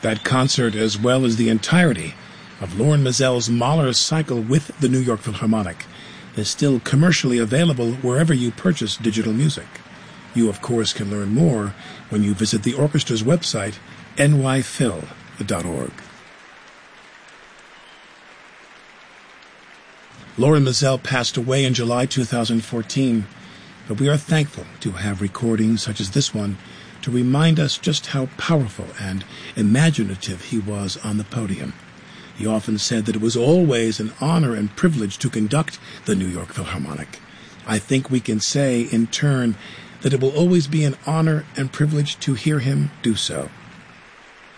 That concert, as well as the entirety of Lorin Maazel's Mahler cycle with the New York Philharmonic, is still commercially available wherever you purchase digital music. You, of course, can learn more when you visit the orchestra's website, nyphil.org. Lorin Maazel passed away in July 2014, but we are thankful to have recordings such as this one to remind us just how powerful and imaginative he was on the podium. He often said that it was always an honor and privilege to conduct the New York Philharmonic. I think we can say, in turn, that it will always be an honor and privilege to hear him do so.